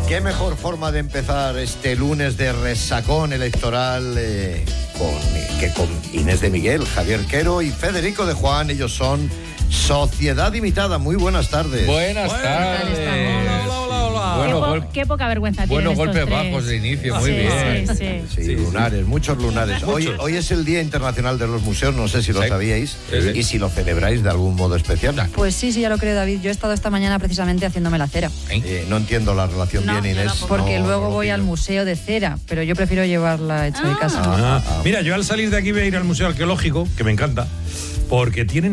Qué mejor forma de empezar este lunes de resacón electoral que con Inés de Miguel, Javier Quero y Federico de Juan. Ellos son Sociedad Imitada. Muy buenas tardes. Buenas tardes. Hola. Bueno, qué poca vergüenza tienen buenos golpes estos tres. bajos de inicio, muy bien. Sí, lunares, muchos lunares. Hoy es el Día Internacional de los Museos, no sé si lo sabíais, y si lo celebráis de algún modo especial. Pues sí, ya lo creo, David. Yo he estado esta mañana precisamente haciéndome la cera. No entiendo la relación bien, Inés. Porque No, luego no voy al museo de cera, pero yo prefiero llevarla hecha de casa. Mira, yo al salir de aquí voy a ir al Museo Arqueológico, que me encanta, porque tienen